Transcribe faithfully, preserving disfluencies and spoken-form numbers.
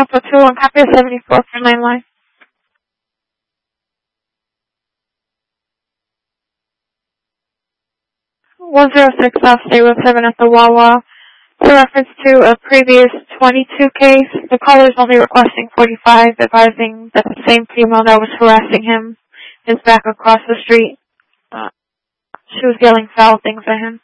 Couple two on copy of seventy-four for nine line. one zero six South State Road seven at the Wawa. In reference to a previous twenty-two case, the caller is only requesting forty-five, advising that the same female that was harassing him is back across the street. Uh, she was yelling foul things at him.